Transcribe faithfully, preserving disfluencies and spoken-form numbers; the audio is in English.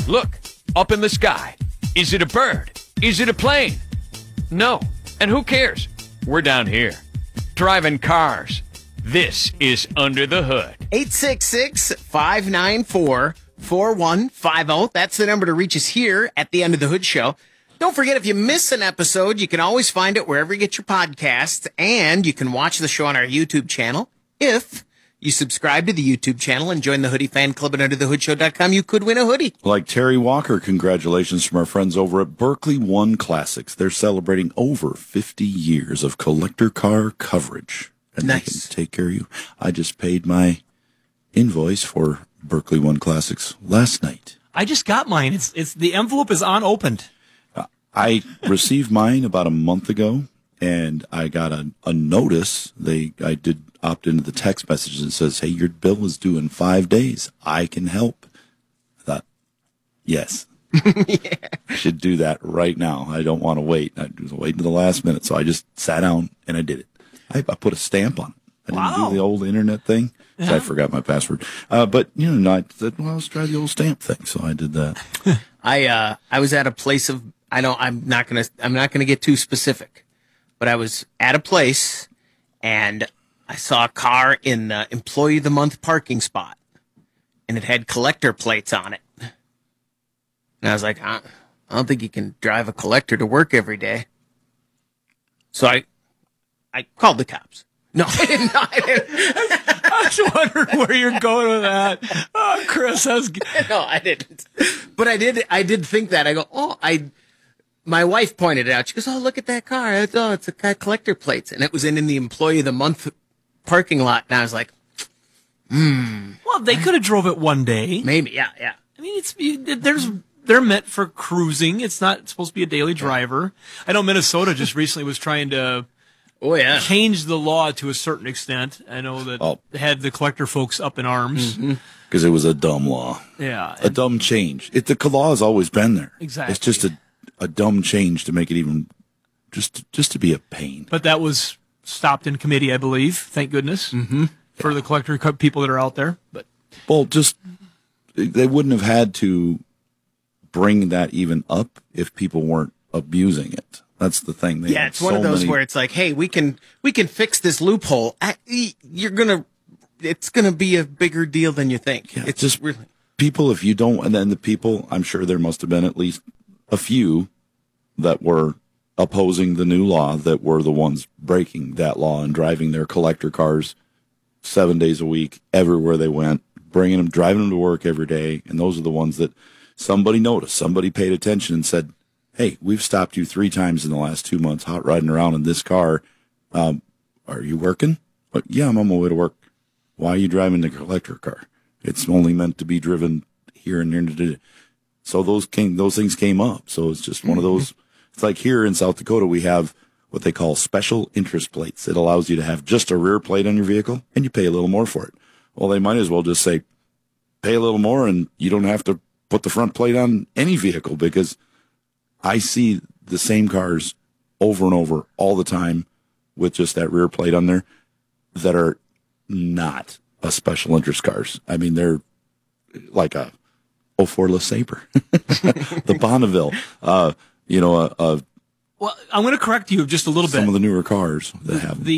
Look, up in the sky. Is it a bird? Is it a plane? No. And who cares? We're down here, driving cars. This is Under the Hood. eight six six, five nine four, four one five zero. That's the number to reach us here at the Under the Hood Show. Don't forget, if you miss an episode, you can always find it wherever you get your podcasts, and you can watch the show on our YouTube channel. If you subscribe to the YouTube channel and join the Hoodie Fan Club at under the hood show dot com, you could win a hoodie. Like Terry Walker, congratulations from our friends over at Berkeley One Classics. They're celebrating over fifty years of collector car coverage. And Nice. they can take care of you. I just paid my invoice for Berkeley One Classics last night. I just got mine. It's it's the envelope is unopened. I received mine about a month ago, and I got a, a notice. They I did opt into the text message that says, hey, your bill is due in five days. I can help. I thought, yes. yeah. I should do that right now. I don't want to wait. I was waiting to the last minute, so I just sat down and I did it. I, I put a stamp on it. I didn't Wow. do the old internet thing. So Yeah. I forgot my password. Uh, but, you know, I said, well, let's try the old stamp thing. So I did that. I uh I was at a place of I don't I'm not gonna I'm not gonna get too specific, but I was at a place and I saw a car in the employee of the month parking spot, and it had collector plates on it. And I was like, I, I don't think you can drive a collector to work every day. So I I called the cops. No, I didn't. No, I didn't. I was wondering where you're going with that. Oh, Chris, that was good. No, I didn't. But I did. I did think that. I go, oh, I. My wife pointed it out. She goes, oh, look at that car. I thought, oh, it's a got collector plates, and it was in, in the employee of the month parking lot. And I was like, Well, they could have drove it one day. maybe, yeah, yeah. I mean, it's you- there's they're meant for cruising. It's not supposed to be a daily driver. I know Minnesota just recently was trying to Oh yeah. change the law to a certain extent. I know that Oh. had the collector folks up in arms. Because it was a dumb law. Yeah, A dumb change. It, the law has always been there. Exactly. It's just a, a dumb change to make it even, just just to be a pain. but that was stopped in committee, I believe. Thank goodness mm-hmm. for the collector co- people that are out there. But Well, just, they wouldn't have had to bring that even up if people weren't abusing it. That's the thing. They Yeah, have it's one so of those many- where it's like, hey, we can we can fix this loophole. I, you're gonna, it's gonna be a bigger deal than you think. Yeah, it's just really. people, if you don't, and then the people, I'm sure there must have been at least a few that were opposing the new law that were the ones breaking that law and driving their collector cars seven days a week everywhere they went, bringing them, driving them to work every day. And those are the ones that somebody noticed, somebody paid attention and said, hey, we've stopped you three times in the last two months hot riding around in this car. Um, are you working? But yeah, I'm on my way to work. Why are you driving the collector car? It's only meant to be driven here and there. So those came, those things came up. So it's just one of those. It's like here in South Dakota, we have what they call special interest plates. It allows you to have just a rear plate on your vehicle, and you pay a little more for it. Well, they might as well just say, pay a little more, and you don't have to put the front plate on any vehicle, because I see the same cars over and over all the time with just that rear plate on there that are not a special interest cars. I mean, they're like a oh four LeSabre, the Bonneville, uh, you know, a, a, well, I'm going to correct you just a little some bit. of the newer cars that have them. The